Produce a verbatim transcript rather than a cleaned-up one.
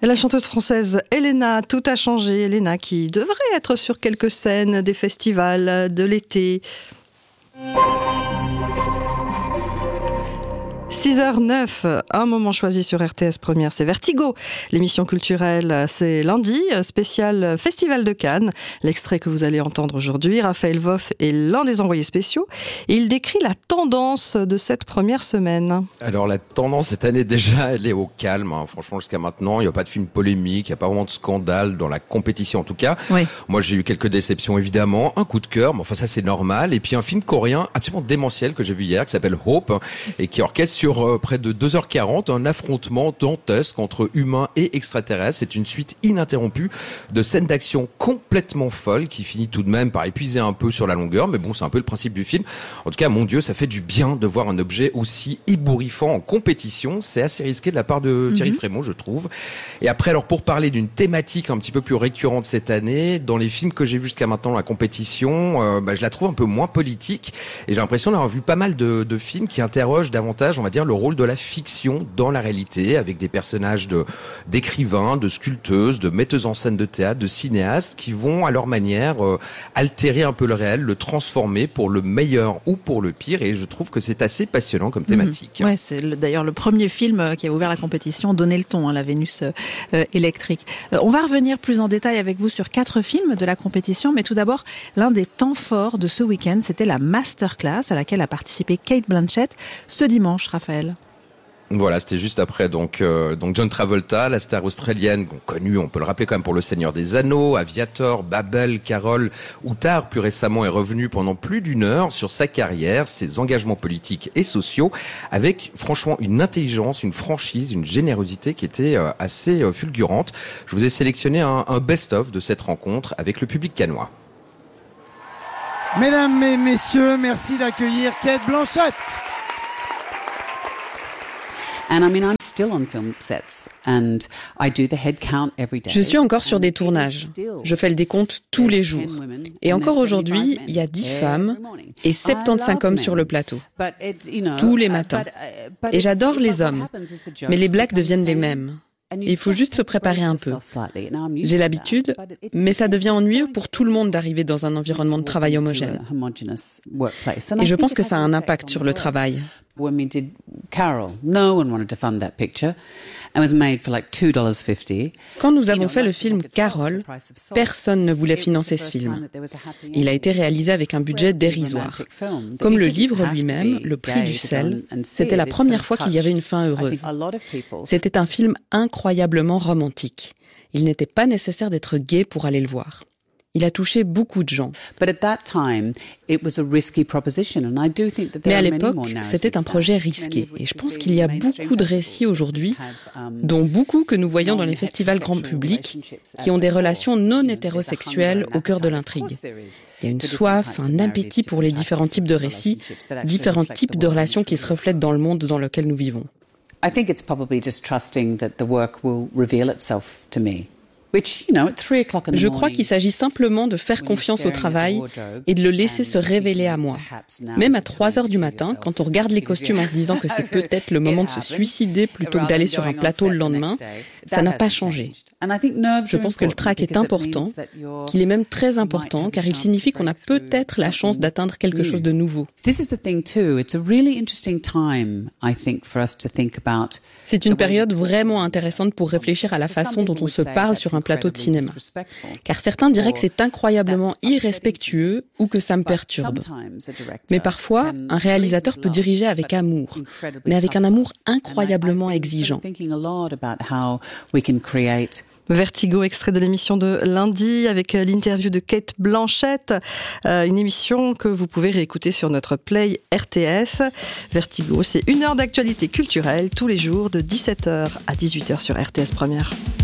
Et la chanteuse française Elena, tout a changé. Elena qui devrait être sur quelques scènes des festivals de l'été. six heures neuf, un moment choisi sur R T S Première, c'est Vertigo. L'émission culturelle, c'est lundi, spécial Festival de Cannes. L'extrait que vous allez entendre aujourd'hui, Raphaël Voff est l'un des envoyés spéciaux. Et il décrit la tendance de cette première semaine. Alors la tendance cette année déjà, elle est au calme. Hein. Franchement, jusqu'à maintenant, il n'y a pas de film polémique, il n'y a pas vraiment de scandale dans la compétition en tout cas. Oui. Moi, j'ai eu quelques déceptions évidemment, un coup de cœur, mais enfin ça c'est normal. Et puis un film coréen absolument démentiel que j'ai vu hier, qui s'appelle Hope, et qui orchestre sur euh, près de deux heures quarante un affrontement dantesque entre humains et extraterrestres. C'est une suite ininterrompue de scènes d'action complètement folles qui finit tout de même par épuiser un peu sur la longueur, mais bon, c'est un peu le principe du film. En tout cas, mon Dieu, ça fait du bien de voir un objet aussi ébouriffant en compétition. C'est assez risqué de la part de Thierry mm-hmm. Frémaux, je trouve. Et après, alors pour parler d'une thématique un petit peu plus récurrente cette année, dans les films que j'ai vus jusqu'à maintenant, la compétition, euh, bah, je la trouve un peu moins politique. Et j'ai l'impression d'avoir vu pas mal de, de films qui interrogent davantage, on va dire, le rôle de la fiction dans la réalité, avec des personnages de, d'écrivains, de sculpteuses, de metteuses en scène de théâtre, de cinéastes, qui vont à leur manière euh, altérer un peu le réel, le transformer pour le meilleur ou pour le pire. Et je trouve que c'est assez passionnant comme thématique. Mmh. Ouais, c'est le, d'ailleurs le premier film qui a ouvert la compétition, donné le ton, hein, la Vénus euh, électrique. Euh, on va revenir plus en détail avec vous sur quatre films de la compétition, mais tout d'abord, l'un des temps forts de ce week-end, c'était la masterclass à laquelle a participé Cate Blanchett ce dimanche, Raphaël. Voilà, c'était juste après donc euh, donc John Travolta, la star australienne connue, on peut le rappeler quand même pour Le Seigneur des Anneaux, Aviator, Babel, Carole, ou tard plus récemment est revenu pendant plus d'une heure sur sa carrière, ses engagements politiques et sociaux, avec franchement une intelligence, une franchise, une générosité qui était euh, assez euh, fulgurante. Je vous ai sélectionné un, un best-of de cette rencontre avec le public cannois. Mesdames et messieurs, merci d'accueillir Cate Blanchett. Je suis encore sur des tournages. Je fais le décompte tous les jours. Et encore aujourd'hui, il y a dix femmes et soixante-quinze hommes sur le plateau. Tous les matins. Et j'adore les hommes. Mais les blagues deviennent les mêmes. Il faut juste se préparer un peu. J'ai l'habitude, mais ça devient ennuyeux pour tout le monde d'arriver dans un environnement de travail homogène. Et je pense que ça a un impact sur le travail. Quand nous avons fait le film Carole, personne ne voulait financer ce film. Il a été réalisé avec un budget dérisoire. Comme le livre lui-même, Le prix du sel, c'était la première fois qu'il y avait une fin heureuse. C'était un film incroyablement romantique. Il n'était pas nécessaire d'être gay pour aller le voir. Il a touché beaucoup de gens. Mais à l'époque, c'était un projet risqué. Et je pense qu'il y a beaucoup de récits aujourd'hui, dont beaucoup que nous voyons dans les festivals grand public, qui ont des relations non hétérosexuelles au cœur de l'intrigue. Il y a une soif, un appétit pour les différents types de récits, différents types de relations qui se reflètent dans le monde dans lequel nous vivons. I think it's probably just trusting that the work will reveal itself to me. Je crois qu'il s'agit simplement de faire confiance au travail et de le laisser se révéler à moi. Même à trois heures du matin, quand on regarde les costumes en se disant que c'est peut-être le moment de se suicider plutôt que d'aller sur un plateau le lendemain, ça n'a pas changé. Je pense que le trac est important, qu'il est même très important, car il signifie qu'on a peut-être la chance d'atteindre quelque chose de nouveau. C'est une période vraiment intéressante pour réfléchir à la façon dont on se parle sur un plateau de cinéma. Car certains diraient que c'est incroyablement irrespectueux ou que ça me perturbe. Mais parfois, un réalisateur peut diriger avec amour, mais avec un amour incroyablement exigeant. Vertigo, extrait de l'émission de lundi avec l'interview de Cate Blanchett, euh, une émission que vous pouvez réécouter sur notre Play R T S. Vertigo, c'est une heure d'actualité culturelle tous les jours de dix-sept heures à dix-huit heures sur R T S Première.